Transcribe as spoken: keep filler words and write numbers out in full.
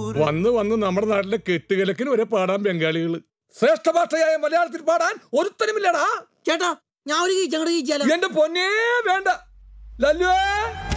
വന്ന് വന്ന് നമ്മുടെ നാട്ടിലെ കെട്ടുകലക്കിന് വരെ പാടാൻ ബംഗാളികള്. ശ്രേഷ്ഠ ഭാഷയായ മലയാളത്തിൽ പാടാൻ ഒരുത്തനുമില്ലടാ. ചേട്ടാ ഞാൻ ഒരു കീച്ചങ്ങട് കീച്ചാലോ? എന്റെ പൊന്നേ വേണ്ട. ലല്ലുവേ